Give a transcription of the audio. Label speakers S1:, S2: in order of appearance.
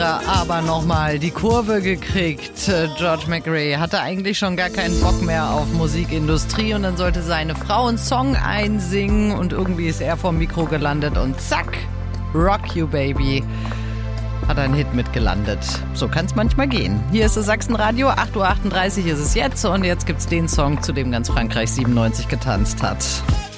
S1: Aber nochmal die Kurve gekriegt. George McRae hatte eigentlich schon gar keinen Bock mehr auf Musikindustrie und dann sollte seine Frau einen Song einsingen und irgendwie ist er vom Mikro gelandet und zack, Rock You Baby, hat einen Hit mitgelandet. So kann es manchmal gehen. Hier ist das Sachsenradio, 8:38 Uhr ist es jetzt und jetzt gibt's den Song, zu dem ganz Frankreich 97 getanzt hat.